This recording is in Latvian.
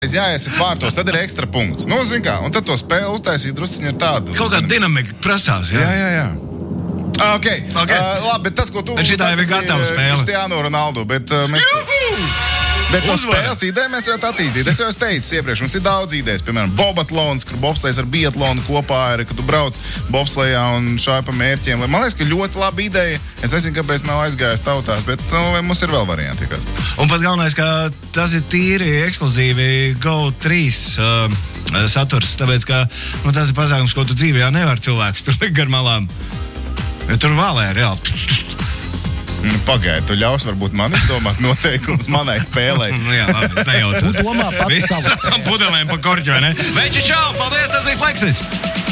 jāiesit vārtos, tad ir ekstra punkts. Nu, zin kā, un tad to spēli uztaisīt drusciņu ar tādu. Kaut kā dinamika prasās, jā? Jā. Okay. Labi, bet tas, ko tu... Bet šitā jau ir gatava spēle. Cristiano Ronaldo, bet mēs... Bet no spēles ideja mēs varētu attīstīt. Es jau esmu teicis iepriekš, mums ir daudz idejas. Piemēram, bobatlons, kur bobslejs ar biatlonu kopā ir, kad tu brauc bobslejā un šāj pa mērķiem. Man liekas, ka ļoti laba ideja. Es nezinu, kāpēc nav aizgājis tautās, bet mums ir vēl varianti. Un pats galvenais, ka tas ir tīri ekskluzīvi Go3 saturs, tāpēc, ka tas ir pasākums, ko tu dzīvē nevar cilvēks tur likt gar malām. Tur vēlē reāli. Pagaid, tu ļaus varbūt man izdomāt noteikums manai spēlei. Jā, labi, es nejaucos. Domā pats savu. Pudelēm pa korķu, vai ne? Veči, čau, paldies, tas bija Fleksis!